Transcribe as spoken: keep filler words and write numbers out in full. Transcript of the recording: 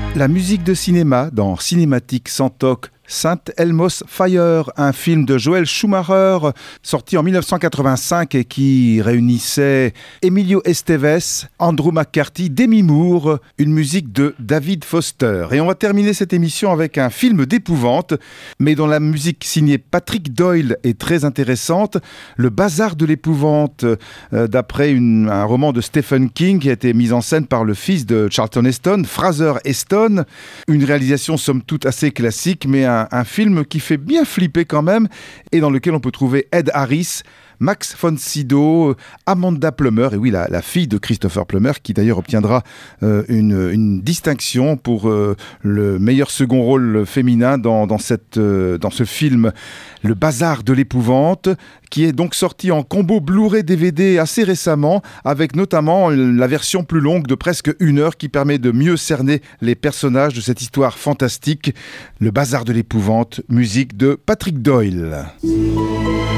La musique de cinéma dans Cinématique sans toc. Saint Elmo's Fire, un film de Joel Schumacher sorti en dix-neuf cent quatre-vingt-cinq et qui réunissait Emilio Estevez, Andrew McCarthy, Demi Moore, une musique de David Foster. Et on va terminer cette émission avec un film d'épouvante, mais dont la musique signée Patrick Doyle est très intéressante. Le Bazar de l'épouvante, euh, d'après une, un roman de Stephen King qui a été mis en scène par le fils de Charlton Heston, Fraser Heston. Une réalisation somme toute assez classique, mais un Un, un film qui fait bien flipper quand même et dans lequel on peut trouver Ed Harris, Max von Sydow, Amanda Plummer, et oui, la, la fille de Christopher Plummer, qui d'ailleurs obtiendra euh, une, une distinction pour euh, le meilleur second rôle féminin dans, dans, cette, euh, dans ce film, Le Bazar de l'épouvante, qui est donc sorti en combo Blu-ray D V D assez récemment, avec notamment la version plus longue de presque une heure qui permet de mieux cerner les personnages de cette histoire fantastique. Le Bazar de l'épouvante, musique de Patrick Doyle.